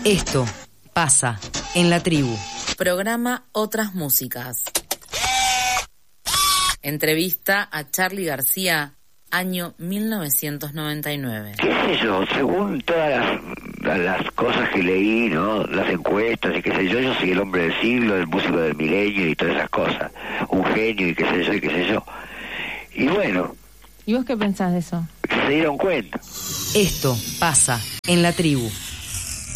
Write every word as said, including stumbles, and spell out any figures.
Esto pasa en la tribu. Programa Otras Músicas. Entrevista a Charly García, año mil novecientos noventa y nueve. ¿Qué sé yo? Según todas las, las cosas que leí, ¿no? Las encuestas y qué sé yo, yo soy el hombre del siglo, el músico del milenio y todas esas cosas. Un genio y qué sé yo y qué sé yo. Y bueno. ¿Y vos qué pensás de eso? Se dieron cuenta. Esto pasa en la tribu.